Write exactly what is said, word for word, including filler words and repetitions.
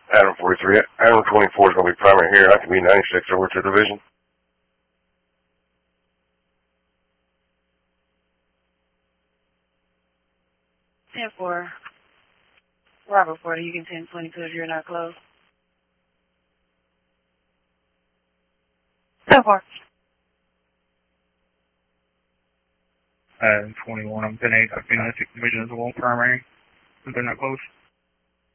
Adam forty-three. Adam twenty-four is going to be primary here. I can be ninety-six over to division. ten four. Robert forty, you can ten twenty-two if you're not close. ten four. Adam twenty-one, I'm ten eight. I can ninety-six division as well, primary. If they're not close.